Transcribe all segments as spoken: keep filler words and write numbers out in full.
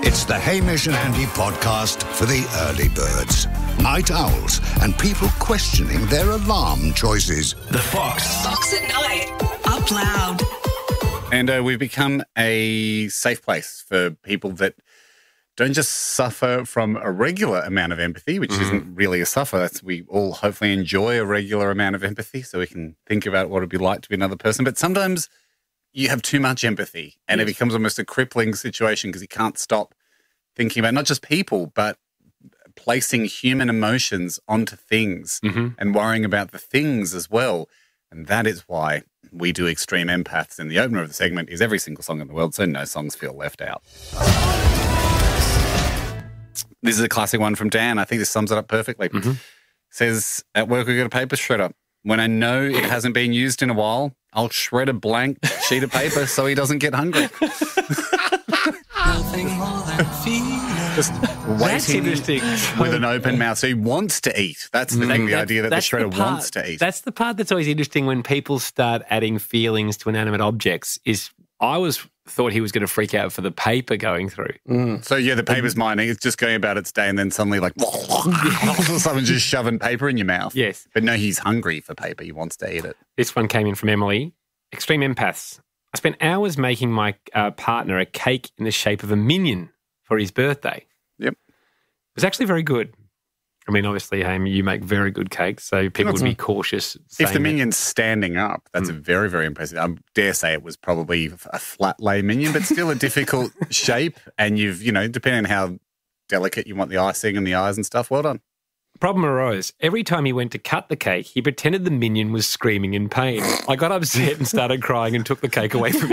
It's the Hamish and Andy podcast for the early birds, night owls, and people questioning their alarm choices. The Fox. Fox at Night. Up loud. And uh, we've become a safe place for people that don't just suffer from a regular amount of empathy, which mm. isn't really a suffer. That's, we all hopefully enjoy a regular amount of empathy so we can think about what it'd be like to be another person. But sometimes you have too much empathy and yes. it becomes almost a crippling situation because you can't stop thinking about not just people, but placing human emotions onto things mm-hmm. and worrying about the things as well. And that is why we do Extreme Empaths. And the opener of the segment is every single song in the world, so no songs feel left out. This is a classic one from Dan. I think this sums it up perfectly. Mm-hmm. Says, at work we got a paper shredder. When I know it hasn't been used in a while, I'll shred a blank sheet of paper so he doesn't get hungry. Nothing more than feeling. Just waiting with an open mouth. So he wants to eat. That's the, mm. the idea that the shredder the part, wants to eat. That's the part that's always interesting when people start adding feelings to inanimate objects is I was thought he was going to freak out for the paper going through. Mm. So, yeah, the paper's mining. It's just going about its day and then suddenly like someone's just shoving paper in your mouth. Yes. But no, he's hungry for paper. He wants to eat it. This one came in from Emily. Extreme Empaths. I spent hours making my uh, partner a cake in the shape of a minion for his birthday. Yep. It was actually very good. I mean, obviously, Amy, you make very good cakes, so people would be cautious. If the minion's standing up, that's mm. very, very impressive. I dare say it was probably a flat lay minion, but still a difficult shape. And you've, you know, depending on how delicate you want the icing and the eyes and stuff, well done. Problem arose. Every time he went to cut the cake, he pretended the minion was screaming in pain. I got upset and started crying and took the cake away from him.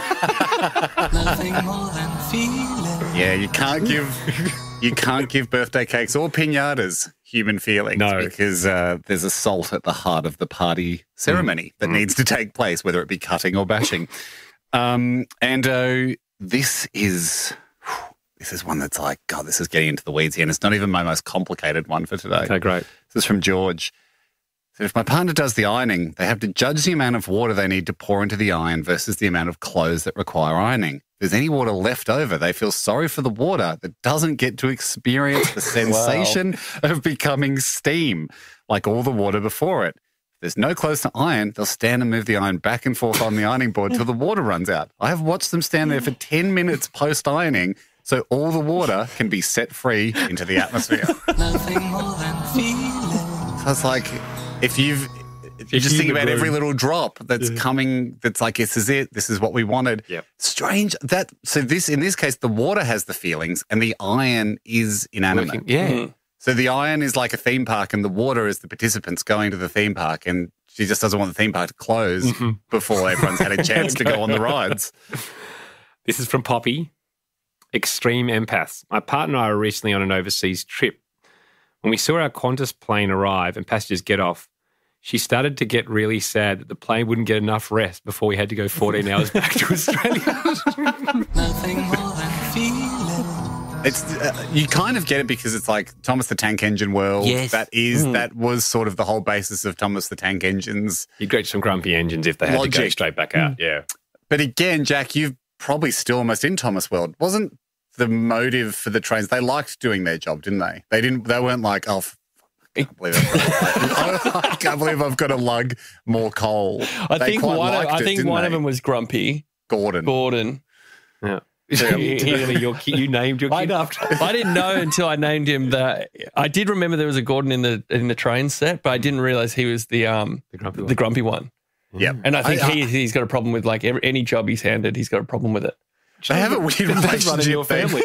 Nothing more than feeling. Yeah, you can't give you can't give birthday cakes or piñatas human feelings no. because uh, there's assault at the heart of the party ceremony mm. that mm. needs to take place, whether it be cutting or bashing. Um, and uh, this is... This is one that's like, God, this is getting into the weeds here, and it's not even my most complicated one for today. Okay, great. This is from George. So if my partner does the ironing, they have to judge the amount of water they need to pour into the iron versus the amount of clothes that require ironing. If there's any water left over, they feel sorry for the water that doesn't get to experience the sensation wow. of becoming steam, like all the water before it. If there's no clothes to iron, they'll stand and move the iron back and forth on the ironing board till the water runs out. I have watched them stand there for ten minutes post-ironing so all the water can be set free into the atmosphere. Nothing more than feeling. So it's like, if you've, if you just think about every little drop that's yeah. coming, that's like, this is it, this is what we wanted. Yep. Strange that, so this, in this case, the water has the feelings and the iron is inanimate. Working. Yeah. Mm-hmm. So the iron is like a theme park and the water is the participants going to the theme park, and she just doesn't want the theme park to close mm-hmm. before everyone's had a chance to go on the rides. This is from Poppy. Extreme Empaths. My partner and I were recently on an overseas trip. When we saw our Qantas plane arrive and passengers get off, she started to get really sad that the plane wouldn't get enough rest before we had to go fourteen hours back to Australia. Nothing more than feeling. It's uh, you kind of get it because it's like Thomas the Tank Engine world. Yes. That is, mm. that was sort of the whole basis of Thomas the Tank Engine's You'd get some grumpy engines if they had logic. to go straight back out. Mm. Yeah. But again, Jack, you've probably still almost in Thomas world. Wasn't the motive for the trains, they liked doing their job, didn't they? They didn't. They weren't like, oh, I can't believe I've got, I can't believe I've got to lug more coal. I they think one. Of, I it, think one they? of them was grumpy. Gordon. Gordon. Yeah. you, you named your kid after. I didn't know until I named him that. I did remember there was a Gordon in the in the train set, but I didn't realize he was the um the grumpy one. The grumpy one. Yeah, and I think I, I, he he's got a problem with like every, any job he's handed. He's got a problem with it. They have a weird relationship in your family.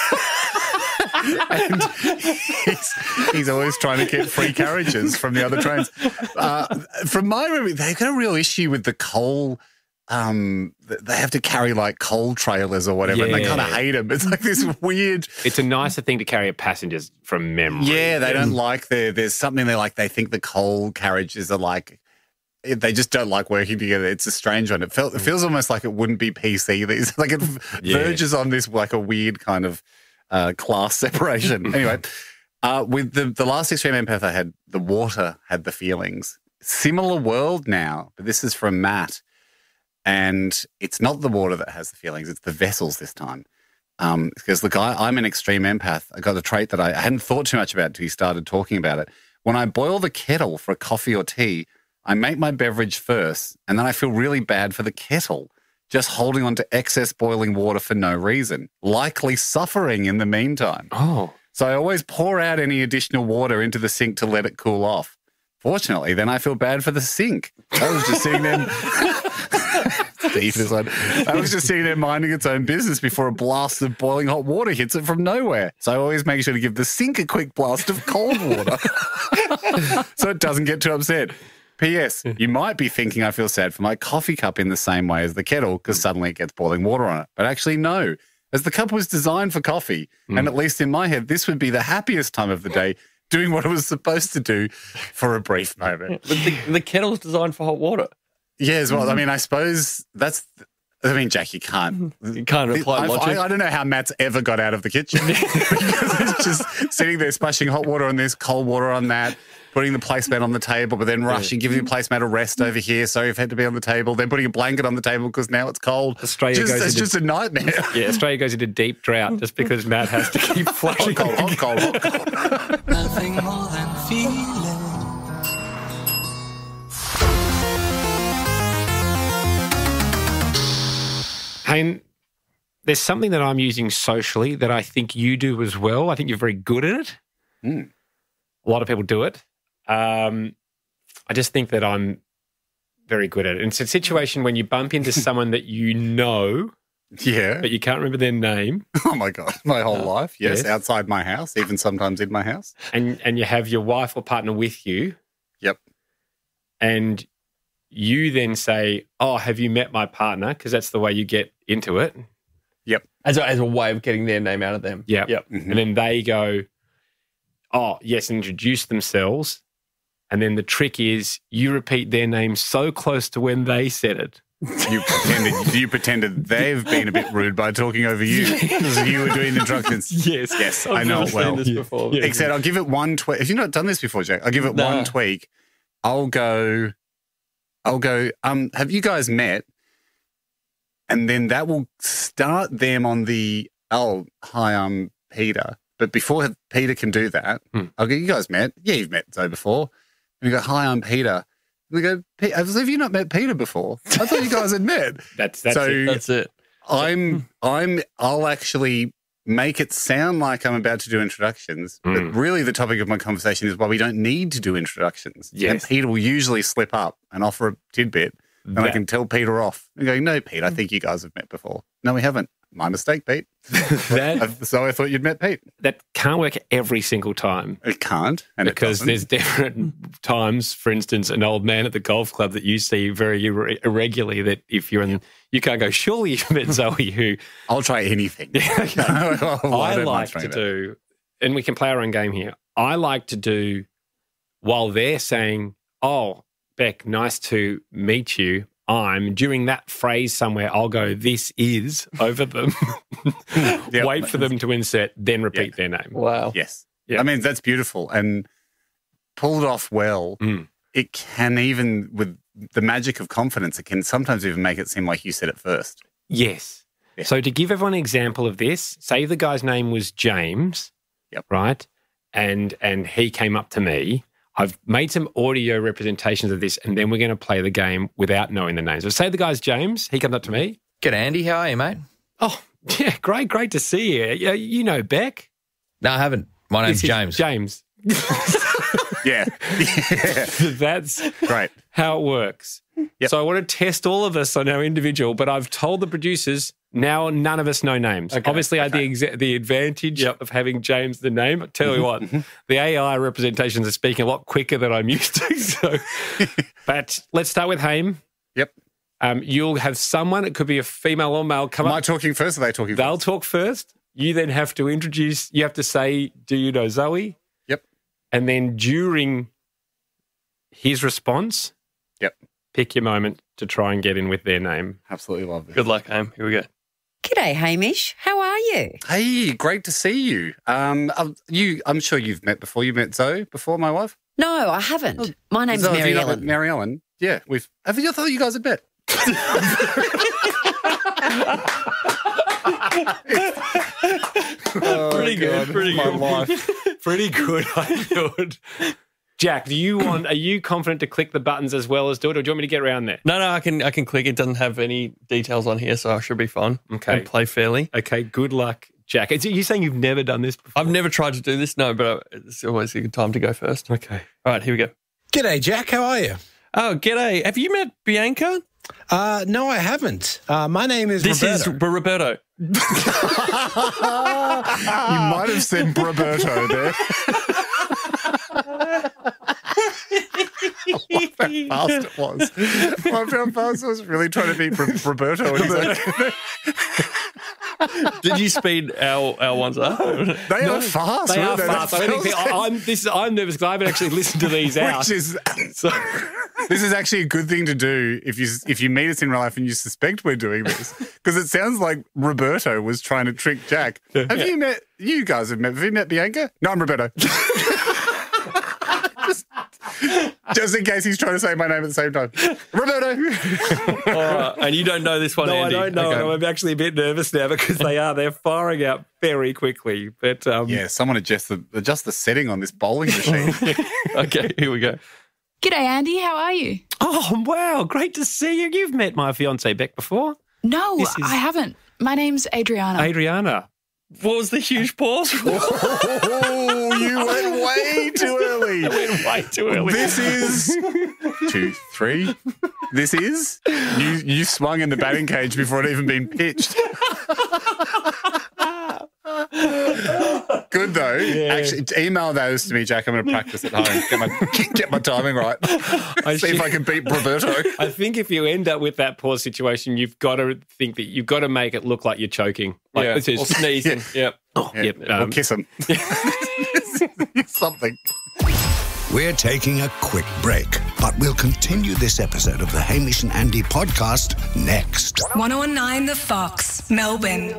And he's, he's always trying to get free carriages from the other trains. Uh, from my memory, they've got a real issue with the coal. Um, they have to carry like coal trailers or whatever, yeah. and they kind of hate them. It's like this weird. It's a nicer thing to carry a passengers from memory. Yeah, they don't like the. There's something they like. They think the coal carriages are like. They just don't like working together. It's a strange one. It felt. It feels almost like it wouldn't be P C. These like it yeah. verges on this like a weird kind of uh, class separation. Anyway, uh, with the the last Extreme Empath I had, the water had the feelings. Similar world now, but this is from Matt, and it's not the water that has the feelings. It's the vessels this time. Um, because look, I, I'm an extreme empath. I got a trait that I, I hadn't thought too much about until you started talking about it. When I boil the kettle for a coffee or tea, I make my beverage first, and then I feel really bad for the kettle, just holding on to excess boiling water for no reason, likely suffering in the meantime. Oh. So I always pour out any additional water into the sink to let it cool off. Fortunately, then I feel bad for the sink. I was just sitting there. Deep this one. I was just sitting there minding its own business before a blast of boiling hot water hits it from nowhere. So I always make sure to give the sink a quick blast of cold water so it doesn't get too upset. P S. You might be thinking I feel sad for my coffee cup in the same way as the kettle because suddenly it gets boiling water on it. But actually, no. As the cup was designed for coffee, mm. and at least in my head, this would be the happiest time of the day, doing what it was supposed to do for a brief moment. But the, the kettle's designed for hot water. Yeah, as well. I mean, I suppose that's... I mean, Jack, you can't... You can't apply I, logic. I, I don't know how Matt's ever got out of the kitchen because it's just sitting there splashing hot water on this, cold water on that, putting the placemat on the table, but then rushing, giving the placemat a rest over here, so you've had to be on the table, then putting a blanket on the table because now it's cold. Australia just, goes it's into, just a nightmare. Yeah, Australia goes into deep drought just because Matt has to keep flushing. Hot, cold, hot, cold, hot, cold. Nothing more than feeling. Hayne, there's something that I'm using socially that I think you do as well. I think you're very good at it. Mm. A lot of people do it. Um, I just think that I'm very good at it. And it's a situation when you bump into someone that you know, Yeah. but you can't remember their name, Oh, my God. My whole life. Yes, yes. outside my house, even sometimes in my house. and and you have your wife or partner with you, Yep. and you then say, "Oh, have you met my partner?" Because that's the way you get into it. Yep. As a, as a way of getting their name out of them. Yeah. Yep. Mhm. And then they go, "Oh, yes," and introduce themselves. And then the trick is you repeat their name so close to when they said it. You pretended you pretended they've been a bit rude by talking over you because you were doing the instructions. Yes. Yes, I've I know never it well. seen this before. Yeah. Except I'll give it one tweak. Have you not done this before, Jack? I'll give it No. one tweak. I'll go, I'll go, um, have you guys met? And then that will start them on the, oh, hi, I'm Peter. But before Peter can do that, Hmm. I'll go, you guys met? Yeah, you've met Zoe before. And you go, hi, I'm Peter. And they go, "Pe- have you not met Peter before? I thought you guys had met. That's that's So- it. That's it. I'm I'm I'll actually make it sound like I'm about to do introductions, Mm. but really the topic of my conversation is why we don't need to do introductions. Yes. And Peter will usually slip up and offer a tidbit, and I That- can tell Peter off and go, "No, Pete, I think you guys have met before." No, we haven't. My mistake, Pete. that I- so I thought you'd met Pete. that can't work every single time. It can't, and Because it there's different times, for instance, an old man at the golf club that you see very irre- irregularly that if you're in, you can't go, surely you've met Zoe who I'll try anything. I don't like mind to trying that. do, and we can play our own game here. I like to do while they're saying, "Oh, Beck, nice to meet you." I'm during that phrase somewhere. I'll go, "This is," over them. Yep. Wait for them to insert, then repeat Yeah. their name. Wow. Yes. Yeah. I mean, that's beautiful. And pulled off well, Mm. it can even, with the magic of confidence, it can sometimes even make it seem like you said it first. Yes. Yeah. So to give everyone an example of this, say the guy's name was James, Yep. right? And and he came up to me. I've made some audio representations of this, and then we're going to play the game without knowing the names. So say the guy's James. He comes up to me. Good, Andy. How are you, mate? Oh, yeah, great, great to see you. Yeah, you know Beck. No, I haven't. My name's This is James. James. Yeah. yeah. That's Great. how it works. Yep. So I want to test all of us on our individual, but I've told the producers now none of us know names. Okay, Obviously, I had the exa- the advantage Yep. of having James the name. I tell you what, the A I representations are speaking a lot quicker than I'm used to. So, but let's start with Haim. Yep. Um, you'll have someone. It could be a female or male. Come Am I up. talking first or are they talking They'll first? talk first. You then have to introduce. You have to say, "Do you know Zoe?" Yep. And then during his response, Yep. pick your moment to try and get in with their name. Absolutely love this. Good luck, Aim. Here we go. G'day, Hamish. How are you? Hey, great to see you. Um, uh, you, I'm sure you've met before. You met Zoe before, my wife. No, I haven't. My name's Zoe, have Mary you not met Ellen. Mary Ellen. Yeah, we've. Have you? I thought you guys had met. pretty good. Pretty My good. life. Pretty good, I thought. Jack, do you want? Are you confident to click the buttons as well as do it, or do you want me to get around there? No, no, I can I can click. It doesn't have any details on here, so I should be fine. Okay. And play fairly. Okay, good luck, Jack. Are you saying you've never done this before? I've never tried to do this, no, but it's always a good time to go first. Okay. All right, here we go. G'day, Jack. How are you? Oh, g'day. Have you met Bianca? Uh, no, I haven't. Uh, my name is This Roberto. is Roberto. You might have said Roberto there. How fast it was. I found fast I was really trying to beat R- Roberto. And he's like, Did you speed our, our ones up? they are fast. They are aren't fast. I That don't think feels- I, I'm, this, is- I'm nervous because I haven't actually listened to these out. Which is, So, this is actually a good thing to do if you if you meet us in real life and you suspect we're doing this, because it sounds like Roberto was trying to trick Jack. Have you met? You guys have met? Have you met Bianca? No, I'm Roberto. just, just in case he's trying to say my name at the same time, Roberto. All right, and you don't know this one, no, Andy? I don't know. Okay. I'm actually a bit nervous now because they are. They're firing out very quickly. But um, Yeah, someone adjust the adjust the setting on this bowling machine. Okay, here we go. G'day, Andy. How are you? Oh, wow. Great to see you. You've met my fiancée, Beck, before. No, This is- I haven't. My name's Adriana. Adriana. What was the huge pause? Oh, you went way too early. Way too early. This is two, three. This is you. You swung in the batting cage before it even been pitched. Good though. Actually, email those to me, Jack. I'm going to practice at home. Get my get my timing right. I See if should- I can beat Roberto. I think if you end up with that pause situation, you've got to think that you've got to make it look like you're choking. Like, Yeah, this is- or sneezing. Yep. Oh, Yeah, yep, or um, kiss him. Something. We're taking a quick break, but we'll continue this episode of the Hamish and Andy podcast next. one oh one nine The Fox, Melbourne.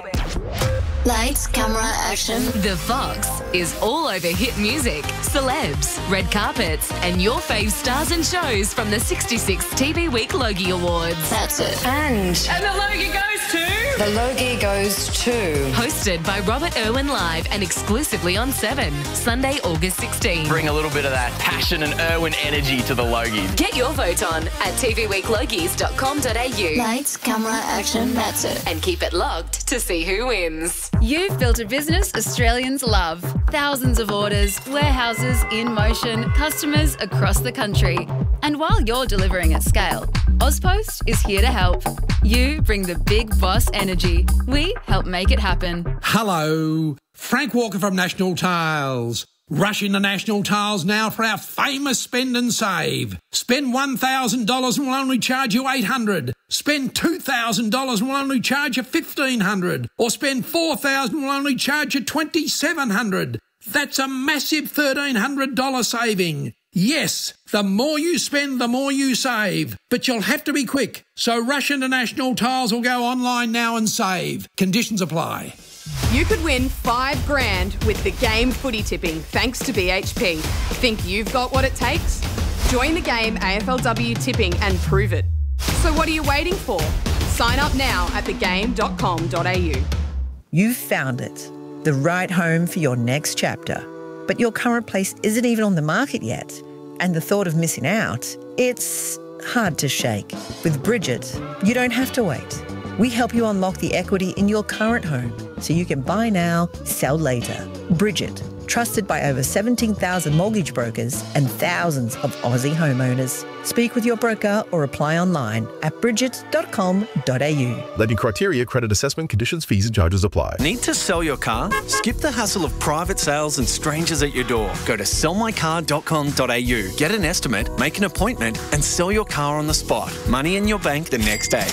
Lights, camera, action. The Fox is all over hit music, celebs, red carpets, and your fave stars and shows from the sixty-sixth T V Week Logie Awards. That's it. And And the Logie goes to... the Logie goes to... Hosted by Robert Irwin Live and exclusively on Seven, Sunday, August sixteenth. Bring a little bit of that passion and Irwin energy to the Logies. Get your vote on at t v week logies dot com dot a u Lights, camera, action. That's it. and keep it logged to see who wins. You've built a business Australians love. Thousands of orders, warehouses in motion, customers across the country. And while you're delivering at scale, Ozpost is here to help. You bring the big boss energy. We help make it happen. Hello, Frank Walker from National Tiles. Rush into National Tiles now for our famous spend and save. Spend one thousand dollars and we'll only charge you eight hundred dollars. Spend two thousand dollars and we'll only charge you fifteen hundred dollars. Or spend four thousand dollars and we'll only charge you twenty-seven hundred dollars. That's a massive thirteen hundred dollars saving. Yes, the more you spend, the more you save. But you'll have to be quick. So rush into National Tiles or go online now and save. Conditions apply. You could win five grand with the game footy tipping thanks to B H P. Think you've got what it takes? Join the game A F L W tipping and prove it. So what are you waiting for? Sign up now at the game dot com dot a u. You've found it, the right home for your next chapter. But your current place isn't even on the market yet. And the thought of missing out, it's hard to shake. With Bridget, you don't have to wait. We help you unlock the equity in your current home so you can buy now, sell later. Bridget, trusted by over seventeen thousand mortgage brokers and thousands of Aussie homeowners. Speak with your broker or apply online at bridget dot com dot a u. Lending criteria, credit assessment, conditions, fees and charges apply. Need to sell your car? Skip the hassle of private sales and strangers at your door. Go to sell my car dot com dot a u. Get an estimate, make an appointment and sell your car on the spot. Money in your bank the next day.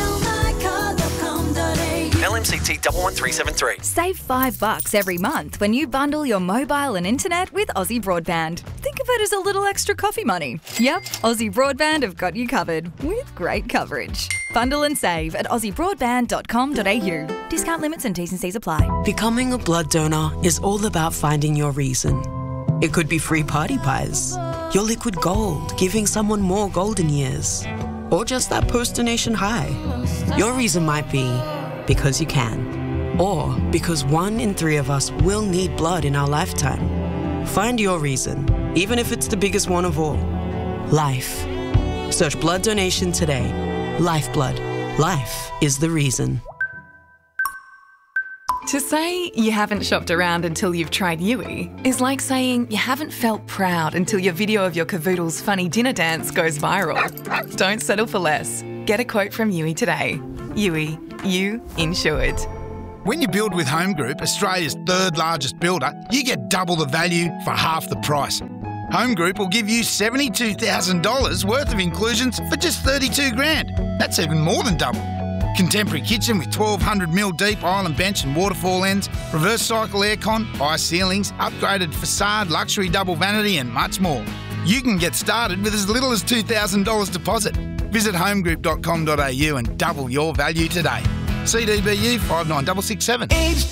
L M C T one one three seven three. Save five bucks every month when you bundle your mobile and internet with Aussie Broadband. Think of it as a little extra coffee money. Yep, Aussie Broadband have got you covered with great coverage. Bundle and save at aussie broadband dot com dot a u. Discount limits and T's and C's apply. Becoming a blood donor is all about finding your reason. It could be free party pies, your liquid gold, giving someone more golden years, or just that post-donation high. Your reason might be because you can. or because one in three of us will need blood in our lifetime. Find your reason, even if it's the biggest one of all. Life. Search blood donation today. Lifeblood. Life is the reason. To say you haven't shopped around until you've tried Yui is like saying you haven't felt proud until your video of your cavoodle's funny dinner dance goes viral. Don't settle for less. Get a quote from Yui today. Yui, you insured. When you build with Home Group, Australia's third largest builder, you get double the value for half the price. Home Group will give you seventy-two thousand dollars worth of inclusions for just thirty-two grand. That's even more than double. Contemporary kitchen with twelve hundred mil deep island bench and waterfall ends, reverse cycle aircon, high ceilings, upgraded facade, luxury double vanity and much more. You can get started with as little as two thousand dollars deposit. Visit homegroup dot com dot a u and double your value today. C D B U five nine six six seven.